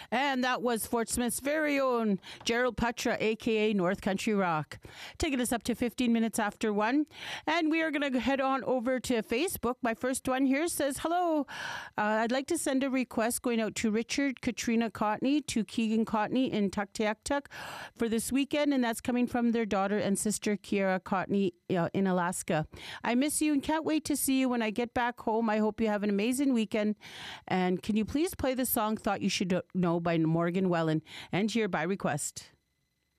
And that was Fort Smith's very own Gerald Patra, a.k.a. North Country Rock. Taking us up to 15 minutes after 1. And we are going to head on over to Facebook. My first one here says, hello, I'd like to send a request going out to Richard, Katrina Cotney, to Keegan Cotney in Tuktoyaktuk for this weekend. And that's coming from their daughter and sister, Kiara Cotney, in Alaska. I miss you and can't wait to see you when I get back home. I hope you have an amazing weekend. And can you please play the song Thought You Should Know by Morgan Wallen? And here by request.